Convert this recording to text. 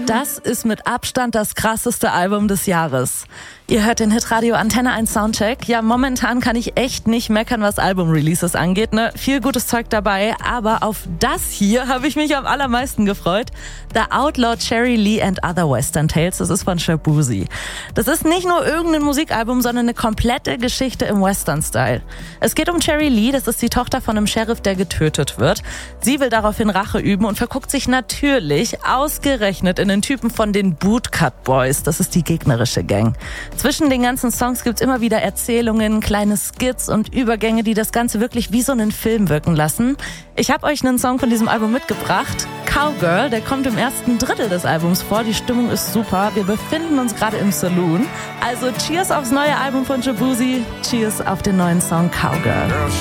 Das ist mit Abstand das krasseste Album des Jahres. Ihr hört den Hitradio Antenne 1 Soundcheck. Ja, momentan kann ich echt nicht meckern, was Album-Releases angeht, ne? Viel gutes Zeug dabei, aber auf das hier habe ich mich am allermeisten gefreut. The Outlaw Cherry Lee and Other Western Tales, das ist von Shaboozey. Das ist nicht nur irgendein Musikalbum, sondern eine komplette Geschichte im Western-Style. Es geht um Cherry Lee, das ist die Tochter von einem Sheriff, der getötet wird. Sie will daraufhin Rache üben und verguckt sich natürlich ausgerechnet in den Typen von den Bootcut Boys. Das ist die gegnerische Gang. Zwischen den ganzen Songs gibt's immer wieder Erzählungen, kleine Skits und Übergänge, die das Ganze wirklich wie so einen Film wirken lassen. Ich habe euch einen Song von diesem Album mitgebracht. Cowgirl, der kommt im ersten Drittel des Albums vor. Die Stimmung ist super. Wir befinden uns gerade im Saloon. Also cheers aufs neue Album von Shaboozey. Cheers auf den neuen Song Cowgirl.